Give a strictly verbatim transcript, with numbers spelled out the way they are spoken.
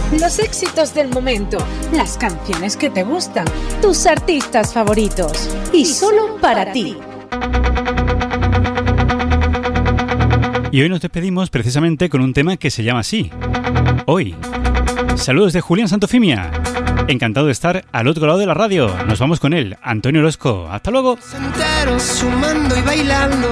Los éxitos del momento, las canciones que te gustan, tus artistas favoritos. Y solo para ti. Y hoy nos despedimos precisamente con un tema que se llama así. Hoy. Saludos de Julián Santofimia. Encantado de estar al otro lado de la radio. Nos vamos con él, Antonio Orozco. Hasta luego. Enteros, sumando y bailando.